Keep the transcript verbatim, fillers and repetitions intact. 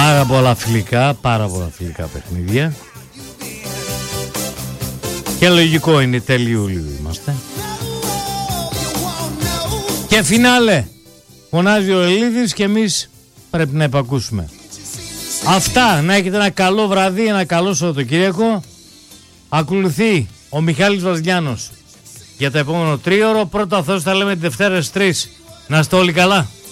Πάρα πολλά φιλικά, πάρα πολλά φιλικά παιχνίδια. Και λογικό είναι, τέλη Ιουλίου είμαστε. Και φινάλε. Φωνάζει ο Ελίδης και εμείς πρέπει να υπακούσουμε. Αυτά, να έχετε ένα καλό βράδυ, ένα καλό Σαββατοκύριακο. Ακολουθεί ο Μιχάλης Βαζιάνος για το επόμενο τρίωρο. Πρώτα Θεός, θα λέμε τη Δευτέρα στις τρεις. Να είστε όλοι καλά.